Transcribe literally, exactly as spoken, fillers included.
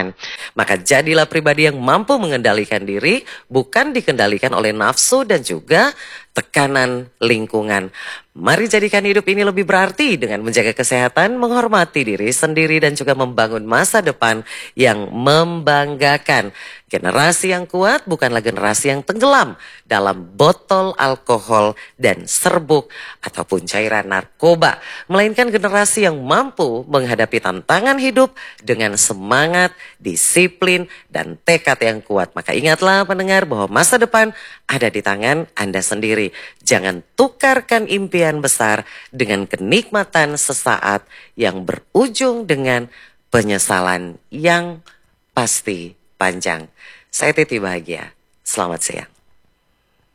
depan. Maka jadilah pribadi yang mampu mengendalikan diri, bukan dikendalikan oleh nafsu dan juga tekanan lingkungan. Mari jadikan hidup ini lebih berarti dengan menjaga kesehatan, menghormati diri sendiri dan juga membangun masa depan yang membanggakan. Generasi yang kuat bukanlah generasi yang tenggelam dalam botol alkohol dan serbuk ataupun cairan narkoba, melainkan generasi yang mampu menghadapi tantangan hidup dengan semangat, disiplin, dan tekad yang kuat. Maka ingatlah pendengar bahwa masa depan ada di tangan Anda sendiri. Jangan tukarkan impian besar dengan kenikmatan sesaat yang berujung dengan penyesalan yang pasti panjang. Saya Titi Bahagia. Selamat siang.